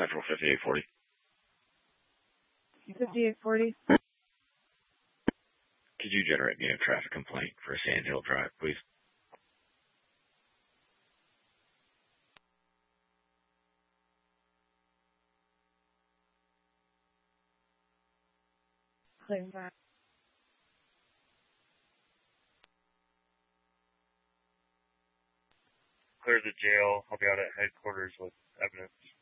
Central 5840. 5840. Could you generate me a traffic complaint for Sandhill Drive, please? Clear that. Clear the jail. I'll be out at headquarters with evidence.